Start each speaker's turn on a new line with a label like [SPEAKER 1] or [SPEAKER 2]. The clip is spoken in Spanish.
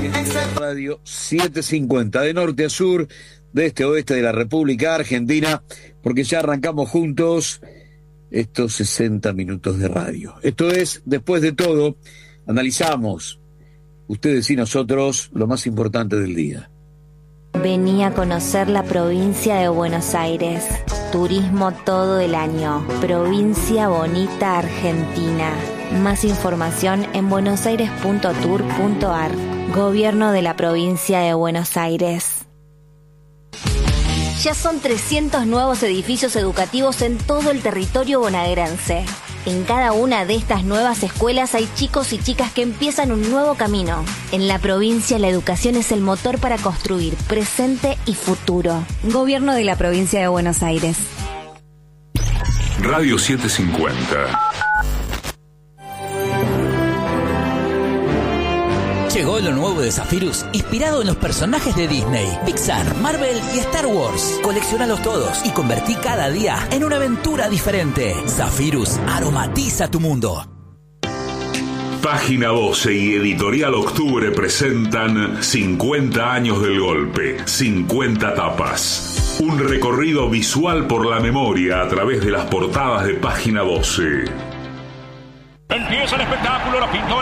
[SPEAKER 1] Radio 750, de norte a sur, de este a oeste de la República Argentina, porque ya arrancamos juntos estos 60 minutos de radio. Esto es, después de todo, analizamos, ustedes y nosotros, lo más importante del día.
[SPEAKER 2] Vení a conocer la provincia de Buenos Aires. Turismo todo el año. Provincia bonita Argentina. Más información en buenosaires.tour.ar. Gobierno de la provincia de Buenos Aires. Ya son 300 nuevos edificios educativos en todo el territorio bonaerense. En cada una de estas nuevas escuelas hay chicos y chicas que empiezan un nuevo camino. En la provincia la educación es el motor para construir presente y futuro. Gobierno de la provincia de Buenos Aires.
[SPEAKER 3] Radio 750.
[SPEAKER 4] Llegó lo nuevo de Zephyrus, inspirado en los personajes de Disney, Pixar, Marvel y Star Wars. Coleccionalos todos y convertí cada día en una aventura diferente. Zephyrus aromatiza tu mundo.
[SPEAKER 3] Página 12 y Editorial Octubre presentan 50 años del golpe, 50 tapas. Un recorrido visual por la memoria a través de las portadas de Página 12.
[SPEAKER 5] Empieza el espectáculo, la pintora